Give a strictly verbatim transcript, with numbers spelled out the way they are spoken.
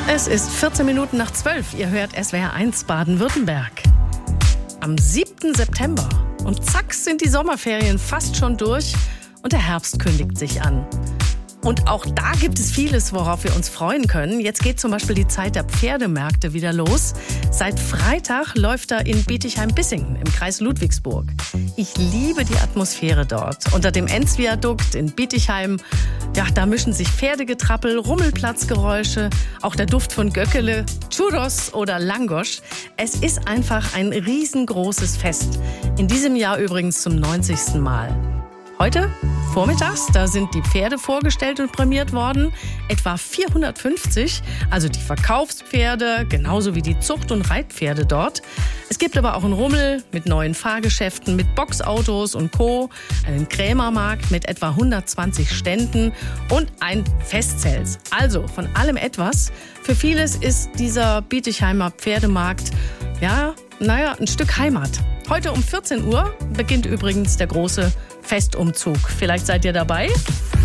Es ist vierzehn Minuten nach zwölf. Ihr hört S W R eins Baden-Württemberg. Am siebten September. Und zack sind die Sommerferien fast schon durch und der Herbst kündigt sich an. Und auch da gibt es vieles, worauf wir uns freuen können. Jetzt geht zum Beispiel die Zeit der Pferdemärkte wieder los. Seit Freitag läuft er in Bietigheim-Bissingen im Kreis Ludwigsburg. Ich liebe die Atmosphäre dort. Unter dem Enzviadukt in Bietigheim, ja, da mischen sich Pferdegetrappel, Rummelplatzgeräusche, auch der Duft von Göckele, Churros oder Langosch. Es ist einfach ein riesengroßes Fest. In diesem Jahr übrigens zum neunzigsten Mal. Heute vormittags, da sind die Pferde vorgestellt und prämiert worden. Etwa vierhundertfünfzig, also die Verkaufspferde, genauso wie die Zucht- und Reitpferde dort. Es gibt aber auch einen Rummel mit neuen Fahrgeschäften, mit Boxautos und Co., einen Krämermarkt mit etwa hundertzwanzig Ständen und ein Festzelt. Also von allem etwas. Für vieles ist dieser Bietigheimer Pferdemarkt, ja, naja, ein Stück Heimat. Heute um vierzehn Uhr beginnt übrigens der große Festumzug. Vielleicht seid ihr dabei?